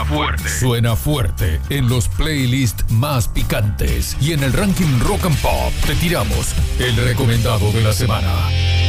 Suena fuerte en los playlists más picantes y en el ranking Rock and Pop te tiramos el recomendado de la semana.